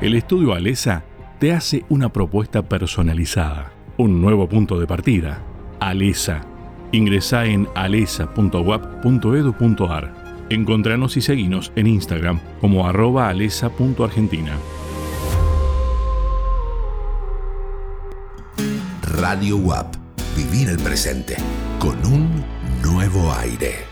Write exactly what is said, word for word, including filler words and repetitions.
El estudio Alesa te hace una propuesta personalizada, un nuevo punto de partida. Alesa. Ingresá en alesa punto u a p punto edu punto a r. Encontranos y seguinos en Instagram como arroba alesa punto argentina. Radio U A P. Vivir el presente con un nuevo aire.